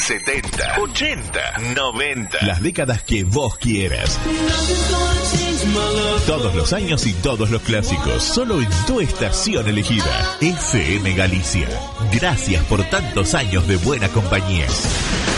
70, 80, 90. Las décadas que vos quieras. Todos los años y todos los clásicos. Solo en tu estación elegida. FM Galicia. Gracias por tantos años de buena compañía.